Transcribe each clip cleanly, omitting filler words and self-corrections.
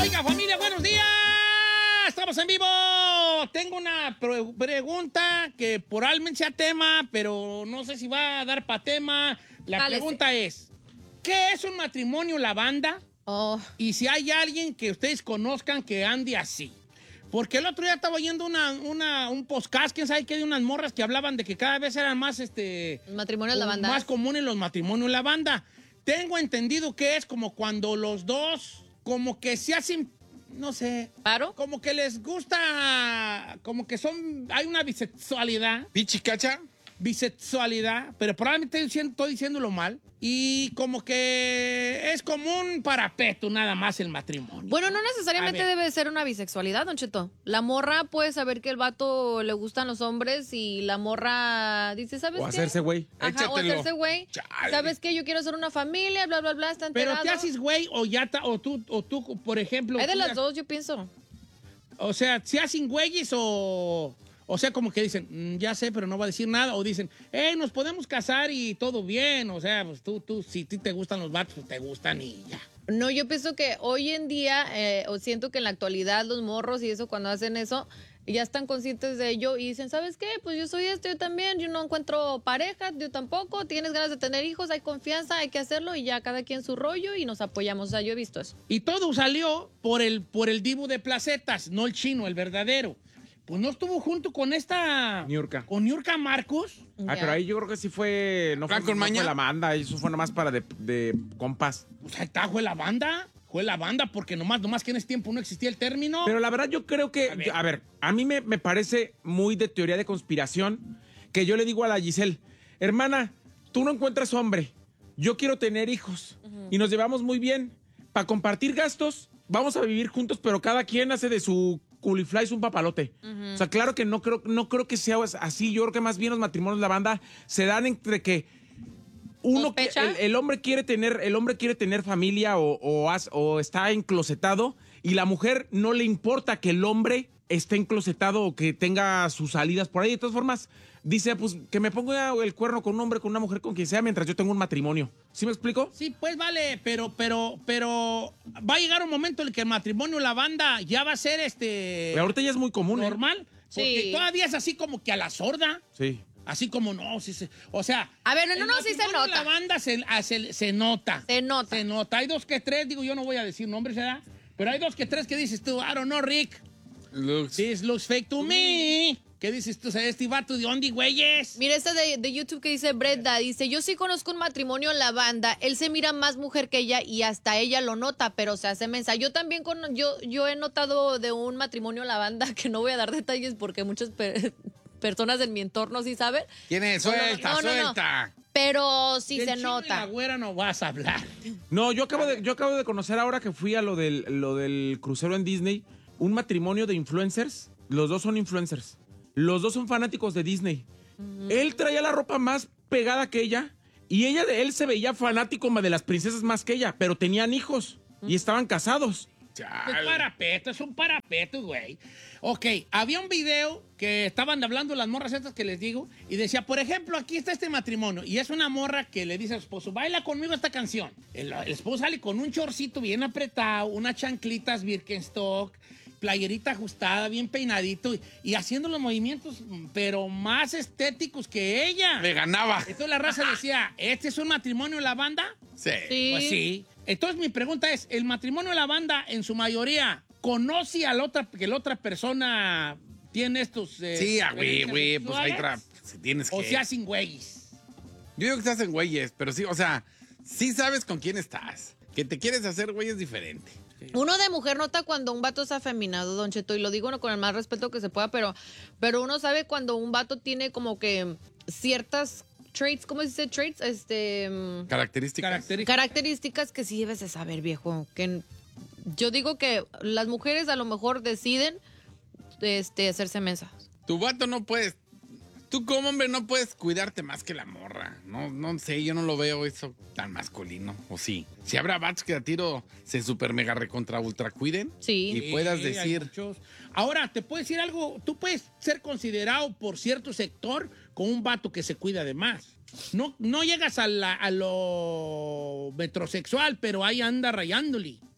Oiga, familia, buenos días. Estamos en vivo. Tengo una pregunta que probablemente sea tema, pero no sé si va a dar para tema. La pregunta es, ¿qué es un matrimonio lavanda? Y si hay alguien que ustedes conozcan que ande así. Porque el otro día estaba oyendo un podcast, quién sabe qué, de unas morras que hablaban de que cada vez eran más, matrimonios lavanda. Más comunes los matrimonios lavanda. Tengo entendido que es como cuando los dos, como que se hacen, no sé. ¿Paro? Como que les gusta, como que hay una bisexualidad. ¿Pichicacha? Bisexualidad, pero probablemente estoy diciéndolo mal. Y como que es como un parapeto nada más el matrimonio. Bueno, no necesariamente debe ser una bisexualidad, Don Cheto. La morra puede saber que el vato le gustan los hombres y la morra dice, ¿sabes qué? O hacerse güey. Ajá, o hacerse güey. ¿Sabes qué? Yo quiero hacer una familia, bla, bla, bla, está enterado. Pero te haces güey o tú, por ejemplo. Hay de las dos, yo pienso. O sea, ¿se hacen güeyes o sea, como que dicen, ya sé, pero no va a decir nada. O dicen, nos podemos casar y todo bien. O sea, pues tú, si a ti te gustan los vatos, pues te gustan y ya. No, yo pienso que hoy en día, o siento que en la actualidad los morros y eso, cuando hacen eso, ya están conscientes de ello y dicen, ¿sabes qué? Pues yo soy yo también, yo no encuentro pareja, yo tampoco, tienes ganas de tener hijos, hay confianza, hay que hacerlo y ya cada quien su rollo y nos apoyamos. O sea, yo he visto eso. Y todo salió por el divo de placetas, no el chino, el verdadero. Pues no estuvo junto con esta... Niurka. Con Niurka Marcos. Pero ahí yo creo que sí fue... No fue la banda, eso fue nomás para de compas. Pues ahí está, fue la banda, porque nomás que en ese tiempo no existía el término. Pero la verdad yo creo que... A mí me parece muy de teoría de conspiración que yo le digo a la Giselle, hermana, tú no encuentras hombre, yo quiero tener hijos y nos llevamos muy bien. Para compartir gastos, vamos a vivir juntos, pero cada quien hace de su... culiflies un papalote. O sea, claro que no creo que sea así. Yo creo que más bien los matrimonios de la banda se dan entre que el hombre quiere tener familia o está enclosetado y la mujer no le importa que el hombre esté enclosetado o que tenga sus salidas por ahí. De todas formas, dice, pues que me ponga el cuerno con un hombre, con una mujer, con quien sea, mientras yo tengo un matrimonio. ¿Sí me explico? Sí, pues vale, pero va a llegar un momento en el que el matrimonio, la banda, ya va a ser Pero ahorita ya es muy común. normal. Porque Sí. todavía es así como que a la sorda. Sí. Así como no, o sea... A ver, no, sí se nota. La banda se nota. Se nota. Se nota. Hay 2 que 3, digo, yo no voy a decir nombres, ¿verdad? Pero hay 2 que 3 que dices tú, I don't know, Rick. This looks fake to me. ¿Qué dices tú? Este vato de dónde, güeyes. Mira esta de YouTube que dice Brenda, dice, yo sí conozco un matrimonio en la banda, él se mira más mujer que ella y hasta ella lo nota, pero se hace mensa. Yo también yo he notado de un matrimonio en la banda, que no voy a dar detalles porque muchas personas en mi entorno sí saben. ¿Quién es? Suelta. No. Pero sí Del se chino y la nota. güera no vas a hablar. No, yo acabo de conocer ahora que fui a lo del crucero en Disney, un matrimonio de influencers. Los dos son influencers. Los dos son fanáticos de Disney. Él traía la ropa más pegada que ella y ella de él se veía fanático de las princesas más que ella, pero tenían hijos y estaban casados. Es un parapeto, güey. Ok, había un video que estaban hablando las morras estas que les digo y decía, por ejemplo, aquí está este matrimonio y es una morra que le dice a su esposo, baila conmigo esta canción. El esposo sale con un chorcito bien apretado, unas chanclitas Birkenstock, playerita ajustada, bien peinadito y haciendo los movimientos, pero más estéticos que ella. Me ganaba. Entonces la raza decía, ¿este es un matrimonio de la banda? Sí. Pues sí. Entonces mi pregunta es, ¿el matrimonio de la banda en su mayoría conoce a la otra, que la otra persona tiene estos... Sí, güey, pues hay tienes que... O se hacen güeyes. Yo digo que se hacen güeyes, pero sí, o sea, sí sabes con quién estás. Que te quieres hacer güey es diferente. Uno de mujer nota cuando un vato es afeminado, Don Cheto, y lo digo con el más respeto que se pueda, pero uno sabe cuando un vato tiene como que ciertas traits, ¿cómo se dice traits? Características que sí debes de saber, viejo. Que yo digo que las mujeres a lo mejor deciden hacerse mensas. Tu vato no puedes. Tú como hombre no puedes cuidarte más que la morra. No sé, yo no lo veo eso tan masculino. ¿O sí? Si habrá vatos que a tiro se super mega recontra ultra cuiden. Sí. Y puedas hay decir... muchos. Ahora, te puedo decir algo. Tú puedes ser considerado por cierto sector como un vato que se cuida de más. No llegas a lo metrosexual, pero ahí anda rayándole.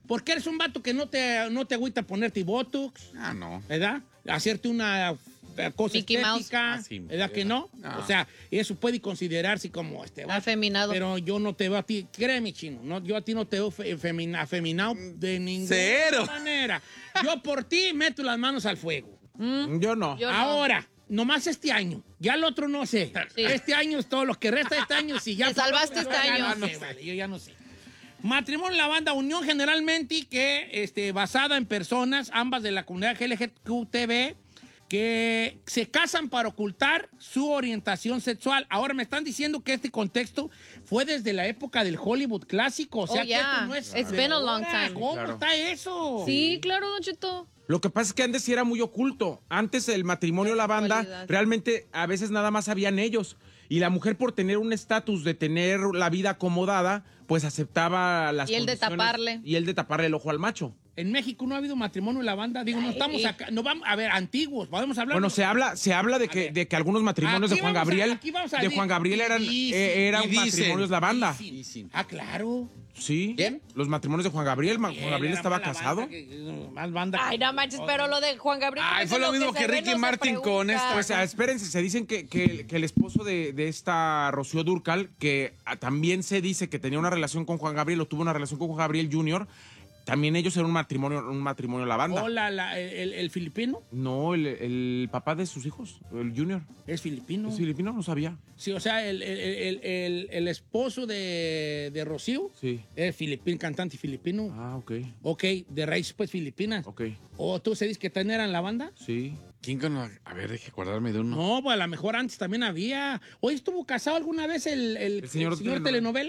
Porque eres un vato que no te agüita ponerte botox, Ah, no. ¿verdad? Hacerte una cosa Mickey Mouse. estética, Ah, sí, ¿verdad que no? no. O sea, eso puede considerarse como vato. Afeminado. Pero yo no te veo a ti, créeme, chino, no, yo a ti no te veo afeminado de ninguna Cero. manera. Yo por ti meto las manos al fuego. Yo no. Yo no. Ahora, nomás este año. Ya el otro no sé. Sí. Este año es todo lo que resta de este año. Si ya Te salvaste yo este ya año. No sé, vale, yo ya no sé. Matrimonio en la banda, unión generalmente que basada en personas, ambas de la comunidad LGBTQ, que se casan para ocultar su orientación sexual. Ahora me están diciendo que este contexto fue desde la época del Hollywood clásico. O sea, Oh, que esto yeah. no es It's de been a long ahora. time. ¿Cómo Claro. está eso? Sí, claro, Don Cheto. Lo que pasa es que antes sí era muy oculto. Antes el matrimonio, la banda, Sexualidad. realmente a veces nada más sabían ellos. Y la mujer, por tener un estatus de tener la vida acomodada, pues aceptaba las Y el de condiciones. taparle. Y el de taparle el ojo al macho. En México no ha habido matrimonio en la banda. Digo, no estamos acá. No vamos a ver, antiguos. Podemos hablar. Bueno, se habla de que algunos matrimonios de Aquí Juan vamos a- Gabriel, aquí vamos a de decir- Juan Gabriel eran y dicen, matrimonios la banda. Dicen. Ah, claro. Sí. ¿Quién? Los matrimonios de Juan Gabriel. Juan Gabriel Era estaba más la casado. banda que- más banda. Ay, no manches, pero lo de Juan Gabriel. Ay, eso fue lo es mismo se que ve, Ricky no se Martin con pregunta. esta. Pues espérense, se dicen que el esposo de esta Rocío Dúrcal, que también se dice que tenía una relación con Juan Gabriel o tuvo una relación con Juan Gabriel Jr., también ellos eran un matrimonio la banda. Hola, el filipino. No, el papá de sus hijos, el Junior. Es filipino. ¿Es filipino? No sabía. Sí, o sea, el esposo de Rocío Sí. es filipino, cantante filipino. Ah, ok. Ok, de raíces pues filipinas. Ok. ¿O tú se dices que también eran la banda? Sí. ¿Quién con A ver, deje acordarme de uno. No, pues a lo mejor antes también había. ¿Hoy estuvo casado alguna vez el señor telenovela?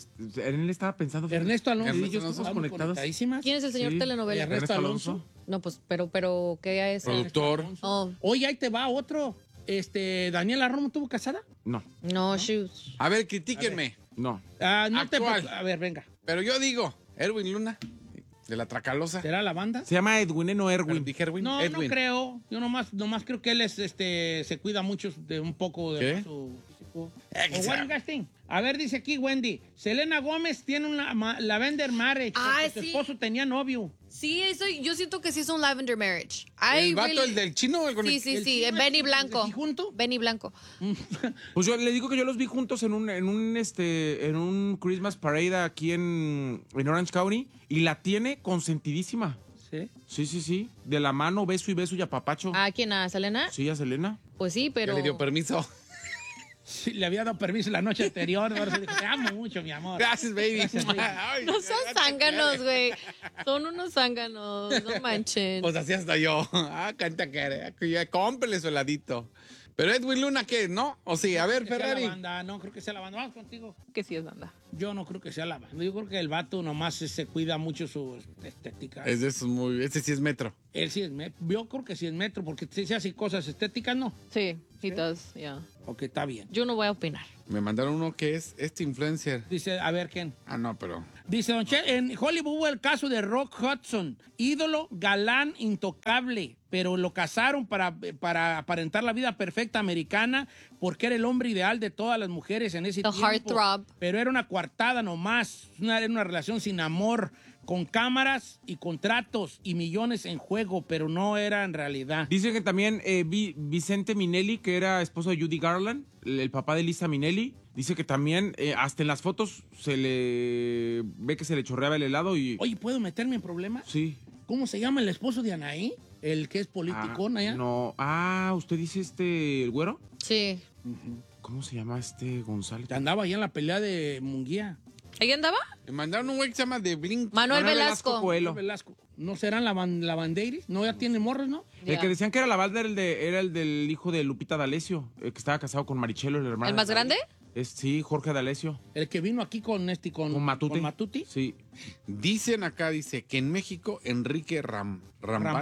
Él estaba pensando. Ernesto Alonso. Ernesto Y ellos Alonso. estaban Conectados. conectadísimas. ¿Quién es el señor Sí. telenovela? Ernesto Alonso. No, pues, pero, ¿qué es? Productor. Oh, Oye, ahí te va otro. Daniela Romo estuvo casada. No, no, shoes. A ver, critíquenme. no. Ah, no Actual. A ver, venga. Pero yo digo, Erwin Luna, de la Tracalosa. ¿Será la banda? Se llama Edwin, no Pero Erwin. dije Erwin. No, Edwin. no creo. Yo nomás creo que él es, se cuida mucho de un poco de ¿Qué? su físico. que O sea. what you guys think? A ver, dice aquí Wendy. Selena Gómez tiene una Lavender Marriage. Ah, porque su sí. esposo tenía novio. Sí, yo siento que sí es un lavender marriage. ¿El vato, el del chino? El con el- Sí, sí, el sí, chino Benny es- Blanco. ¿y junto? Benny Blanco. Pues yo le digo que yo los vi juntos en un Christmas parade aquí en Orange County y la tiene consentidísima. Sí. Sí, sí, sí. De la mano, beso y beso y apapacho. ¿A quién? ¿A Selena? Sí, a Selena. Pues sí, Ya pero... le dio permiso. Sí, le había dado permiso la noche anterior. Ahora se dijo, te amo mucho, mi amor. Gracias, baby. Ay, No sean zánganos, güey. Son unos zánganos, no manchen. Pues así hasta yo. Canta que cómprele su heladito. Pero Edwin Luna, ¿qué? ¿No? O sí, a ver, Que sea Ferrari. la banda. No creo que sea la banda. Vamos contigo. Que sí es banda. Yo no creo que sea la banda. Yo creo que el vato nomás se cuida mucho su estética. Es de esos muy... Ese sí es metro. Él sí es metro. Yo creo que sí es metro, porque si se hace cosas estéticas, no. Sí, he does, yeah. Ok, está bien. Yo no voy a opinar. Me mandaron uno que es este influencer. Dice, a ver, ¿quién? Ah, no, pero... Dice, Don Che, en Hollywood hubo el caso de Rock Hudson, ídolo, galán, intocable, pero lo casaron para aparentar la vida perfecta americana porque era el hombre ideal de todas las mujeres en ese The tiempo. heartthrob. Pero era una coartada nomás, era una relación sin amor, con cámaras y contratos y millones en juego, pero no era en realidad. Dicen que también Vicente Minelli, que era esposo de Judy Garland, el papá de Lisa Minelli, dice que también hasta en las fotos se le ve que se le chorreaba el helado y... Oye, ¿puedo meterme en problemas? Sí. ¿Cómo se llama el esposo de Anaí? El que es politicón allá. No. Ah, ¿usted dice el güero? Sí. ¿Cómo se llama González? Que andaba allá en la pelea de Munguía. ¿Ahí andaba? Me mandaron un güey que se llama The Blink. Manuel Velasco. Coelho. Velasco. ¿No serán la bandeiris? ¿No ya tiene morros, no? El Ya. que decían que era la balda era el del hijo de Lupita D'Alessio, que estaba casado con Marichelo, el hermano. ¿El más grande? Sí, Jorge D'Alessio. El que vino aquí con Con Matute. Matuti. Sí. Dice que en México Enrique Rambal.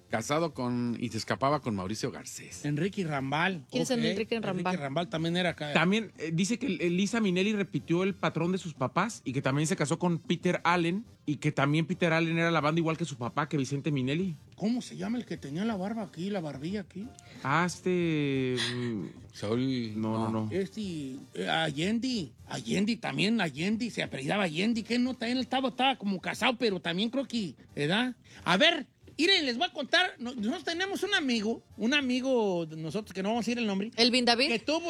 casado y se escapaba con Mauricio Garcés. Enrique Rambal. ¿Quién es Enrique Rambal? Enrique Rambal también era acá. También dice que Liza Minnelli repitió el patrón de sus papás y que también se casó con Peter Allen y que también Peter Allen era la banda igual que su papá, que Vicente Minnelli. ¿Cómo se llama el que tenía la barba aquí, la barbilla aquí? Saúl. No. Allende también, Allende, se apellidaba Allende, que no, también estaba como casado, pero también creo que, ¿verdad? A ver, miren, les voy a contar, nosotros tenemos un amigo de nosotros, que no vamos a decir el nombre, ¿El Bin David? que tuvo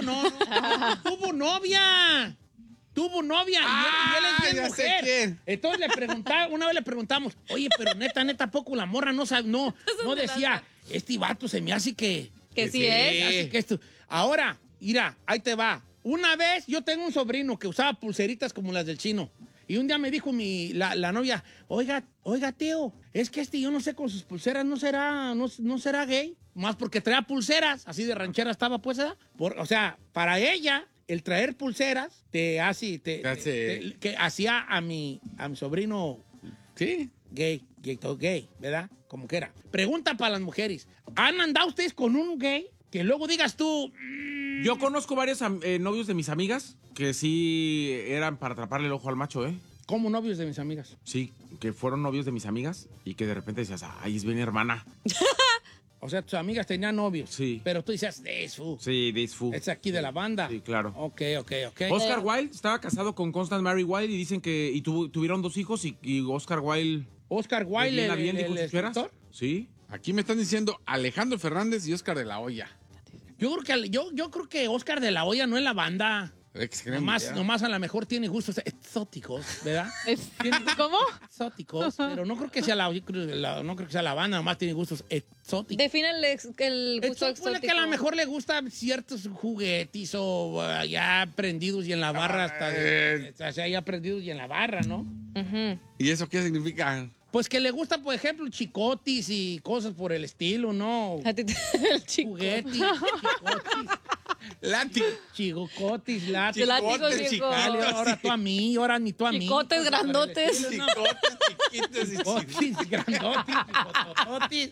novia. Tuvo novia y él es bien ya sé mujer. quién. Entonces una vez le preguntamos, oye, pero neta, poco la morra no decía, este vato se me hace que... Que sí es. Así que esto. Ahora, mira, ahí te va. Una vez yo tengo un sobrino que usaba pulseritas como las del chino. Y un día me dijo la novia, oiga, tío, es que yo no sé con sus pulseras, ¿no será gay? Más porque traía pulseras, así de ranchera estaba, pues, ¿verdad? O sea, para ella, el traer pulseras que hacía a mi sobrino Sí. gay, ¿verdad? Como que era. Pregunta para las mujeres. ¿Han andado ustedes con un gay? Que luego digas tú... Yo conozco varios novios de mis amigas que sí eran para atraparle el ojo al macho, ¿eh? ¿Cómo novios de mis amigas? Sí, que fueron novios de mis amigas y que de repente decías, ay, es bien hermana. O sea, tus amigas tenían novios. Sí. Pero tú decías, eso. Sí, this fool. Es aquí de la banda. Sí, claro. Ok. Oscar Wilde estaba casado con Constance Mary Wilde y dicen que tuvieron 2 hijos y Oscar Wilde... Oscar Wilde, bien, dijo el sus fieras. escritor. Sí. Aquí me están diciendo Alejandro Fernández y Oscar de la Hoya. Yo creo que Oscar de la Hoya no es la banda. Nomás Nomás a lo mejor tiene gustos exóticos, ¿verdad? ¿Cómo? Exóticos, pero no creo que sea no creo que sea la banda, nomás tiene gustos exóticos. Define el gusto Supone exótico. que a lo mejor le gustan ciertos juguetes o ya prendidos y en la barra o sea, ya prendidos y en la barra, ¿no? Ujú. ¿Y eso qué significa? Pues que le gusta, por ejemplo, chicotis y cosas por el estilo, ¿no? A ti el chico. Juguetes, chicotis. Chicotis, látigos. Látigos, Chicotes, viejo. ahora tú a mí, ahora ni tú a mí. Chicotes grandotes. Chicotes, chiquitos y Chicotis, grandotis, chicotototis.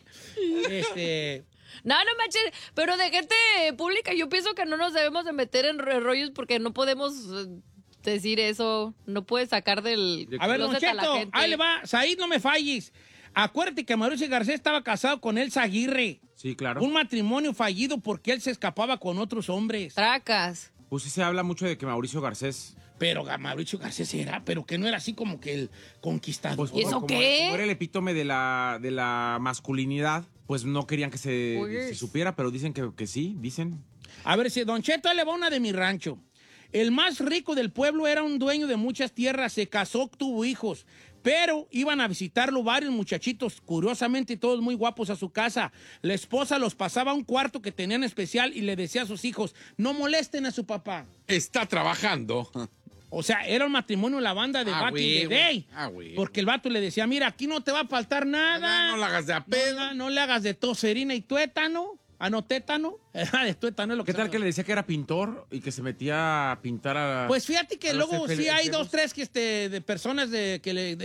No manches, pero de gente pública yo pienso que no nos debemos de meter en rollos porque no podemos decir eso, no puedes sacar del A ver, Don closet a la Cheto, gente. ahí le va. Said, no me falles. Acuérdate que Mauricio Garcés estaba casado con Elsa Aguirre. Sí, claro. Un matrimonio fallido porque él se escapaba con otros hombres. Tracas. Pues sí se habla mucho de que Mauricio Garcés... Pero Mauricio Garcés pero que no era así como que el conquistador. ¿Y eso como qué? Como era el epítome de la masculinidad, pues no querían que se supiera, pero dicen que sí, dicen. A ver, si Don Cheto, ahí le va una de mi rancho. El más rico del pueblo era un dueño de muchas tierras, se casó, tuvo hijos, pero iban a visitarlo varios muchachitos, curiosamente todos muy guapos a su casa. La esposa los pasaba a un cuarto que tenían especial y le decía a sus hijos, no molesten a su papá. Está trabajando. O sea, era un matrimonio la banda de back in the day. Porque el vato le decía, mira, aquí no te va a faltar nada. No la hagas de a pedo. No le hagas de toserina y tuétano. Ah, no, tétano. De tuétano es lo que ¿Qué tal que le decía que era pintor y que se metía a pintar a... Pues fíjate que a los luego sí hay enfermos? 2, 3 que de personas de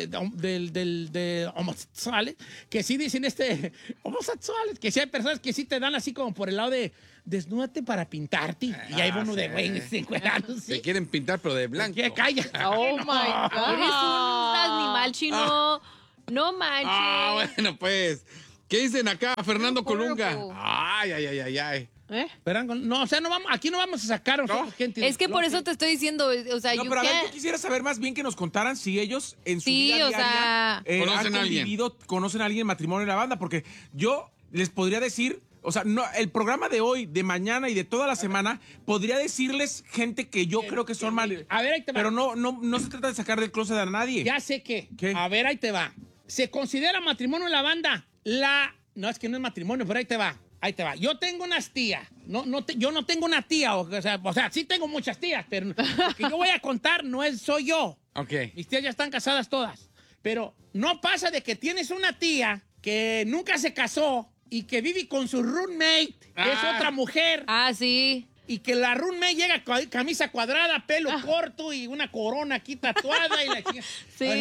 homosexuales que sí dicen homosexuales, que sí hay personas que sí te dan así como por el lado de desnúdate para pintarte y hay uno de güey encuerándose. Se quieren pintar, pero de blanco. ¿Qué? Calla. Oh my God. Eres un animal chino. No manches. Bueno, pues. ¿Qué dicen acá, Fernando Qué horrible. Colunga? Ay. No, o sea, aquí no vamos a sacar a nosotros gente. Es que por eso te estoy diciendo, o sea, No, pero a ver, yo quisiera saber más bien que nos contaran si ellos en su Sí, vida o diaria sea, ¿conocen a alguien? conocen a alguien en matrimonio en la banda, porque yo les podría decir, o sea, no, el programa de hoy, de mañana y de toda la semana, podría decirles gente que yo creo que son mal. A ver, ahí te va. Pero no se trata de sacar del closet a nadie. Ya sé que. ¿Qué? A ver, ahí te va. ¿Se considera matrimonio en la banda? No, es que no es matrimonio, pero ahí te va. Yo tengo unas tías. Yo no tengo una tía. O sea, sí tengo muchas tías, pero lo que yo voy a contar soy yo. Ok. Mis tías ya están casadas todas. Pero no pasa de que tienes una tía que nunca se casó y que vive con su roommate, que es otra mujer. sí. Y que la roommate llega con camisa cuadrada, pelo corto y una corona aquí tatuada y la chica. Sí. O sea,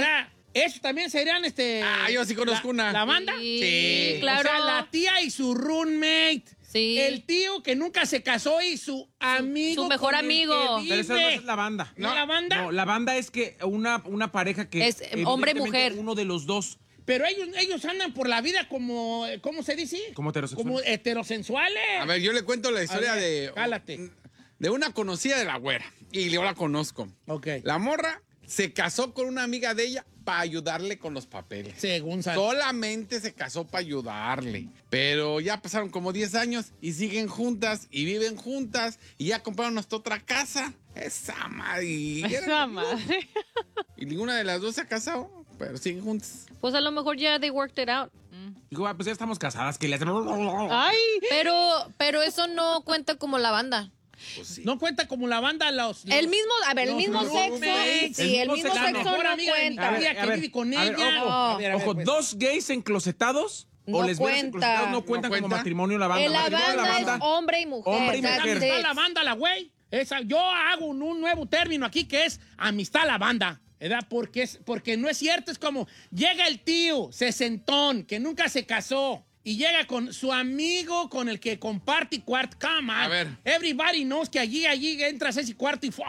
Eso también serían yo sí conozco una. ¿La banda? Sí, claro. O sea, la tía y su roommate. Sí. El tío que nunca se casó y su amigo. Su mejor con el que amigo. vive. Pero esa no es la banda. ¿No la banda? No, la banda es que una pareja que Es hombre y evidentemente mujer. uno de los dos. Pero ellos andan por la vida como, ¿cómo se dice? Como heterosexuales. Como heterosexuales. A ver, yo le cuento la historia A ver, de... jálate. De una conocida de la güera. Y yo la conozco. Ok. La morra se casó con una amiga de ella para ayudarle con los papeles. Según Sal. Solamente se casó para ayudarle. Pero ya pasaron como 10 años y siguen juntas y viven juntas y ya compraron hasta otra casa. Esa madre. Esa madre. Y ninguna de las dos se ha casado, pero siguen juntas. Pues a lo mejor ya they worked it out. Digo, pues ya estamos casadas, que le hacen... Ay. Pero eso no cuenta como la banda. Pues sí. No cuenta como la banda los El mismo, a ver, el los mismo sexo. roommates, Sí, el mismo la sexo mejor no amiga de mi cuenta. tía que vive con a ver, ella. ojo, A ver, ojo, pues. dos gays enclosetados o No lesbianas cuenta. enclosetadas no cuentan ¿No como cuenta? matrimonio la banda. En la Matrimonio banda es hombre y mujer. Hombre y That's mujer. it. Amistad a la banda, la güey. Yo hago un nuevo término aquí que es amistad a la banda. ¿Verdad? Porque no es cierto, es como llega el tío sesentón que nunca se casó y llega con su amigo con el que comparte cuarto. Come on. A ver. Everybody knows que allí entras a ese cuarto y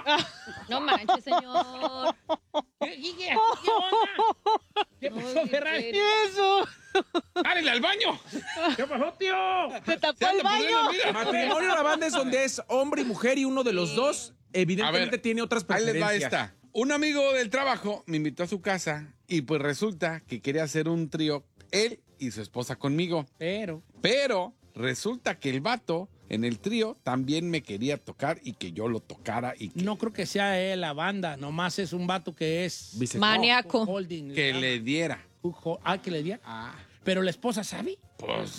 No manches, señor. ¿Qué onda? ¿Qué pasó, Ay, Ferrari? qué Eso. ¡Árenle al baño! ¿Qué pasó, tío? Se tapó Se el anda poniendo, baño. mira. Matrimonio la banda es donde es hombre y mujer y uno de los dos evidentemente A ver, tiene otras Ahí preferencias. les va esta. Un amigo del trabajo me invitó a su casa y pues resulta que quería hacer un trío, él y su esposa conmigo. Pero resulta que el vato en el trío también me quería tocar y que yo lo tocara y que, No creo que sea él la banda, nomás es un vato que es Bisexual. Maníaco. holding. que le diera. Que le diera. Ah, Pero la esposa sabe. pues.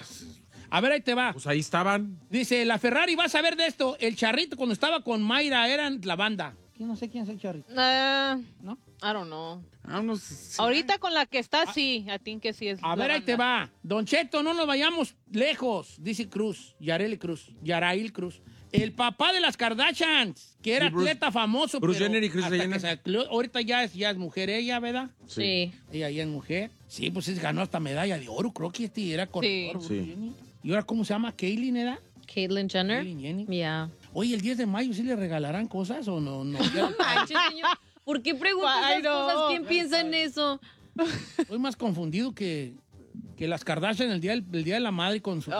A ver, ahí te va. Pues ahí estaban. Dice, la Ferrari, vas a ver de esto. El Charrito cuando estaba con Mayra eran la banda. Yo no sé quién es el Charrito. ¿No? I don't know. Vámonos. Ahorita con la que está, sí. A ti que sí es. A la ver, ahí banda. te va. Don Cheto, no nos vayamos lejos, dice Cruz, Yarail Cruz. El papá de las Kardashians, que era Sí, Bruce- atleta famoso. Bruce pero Jenner y Kris hasta Jenner. que ahorita ya es mujer ella, ¿verdad? Sí. Ella ya es mujer. Sí, pues ganó hasta medalla de oro. Creo que era corredor. Sí. Bruce Sí. Jenner. ¿Y ahora cómo se llama? ¿Caitlyn era? Caitlyn Jenner. Caitlyn Jenner. Yeah. Oye, el 10 de mayo sí le regalarán cosas o no? No. Manches, señor. ¿Por qué preguntas Ay, esas no. cosas? ¿Quién piensa en eso? Estoy más confundido que las Kardashian el día de la madre con su...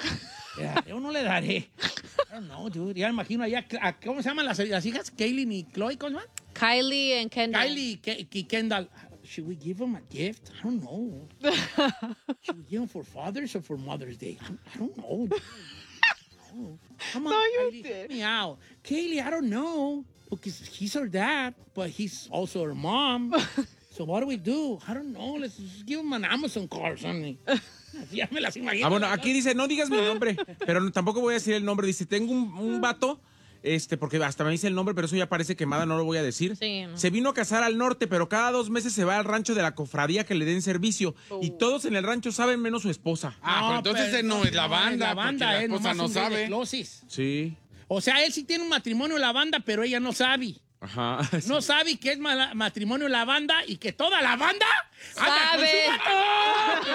Yo no le daré. No, dude. Ya me imagino allá. ¿Cómo se llaman las hijas? Kaylin y Chloe, ¿cómo se llaman? Kylie and Kendall. Kylie y Kendall. Should we give them a gift? I don't know. Should we give them for Father's or for Mother's Day? I don't know. No. Come on, Kylie, help me out. Kaylee, I don't know. Because he's her dad, but he's also her mom. So what do? I don't know. Let's just give him an Amazon card or something. Ya me las imagino. Bueno, aquí dice, no digas mi nombre, pero tampoco voy a decir el nombre. Dice, tengo un vato, porque hasta me dice el nombre, pero eso ya parece quemada, no lo voy a decir. Sí, no. Se vino a casar al norte, pero cada 2 meses se va al rancho de la cofradía que le den servicio. Y todos en el rancho saben menos su esposa. Pero entonces ese no es la banda. La banda porque es la esposa nomás no un día de sabe. closis. Sí. O sea, él sí tiene un matrimonio en la banda, pero ella no sabe. Ajá. No sabe que es matrimonio en la banda y que toda la banda anda con su Sabe. vato.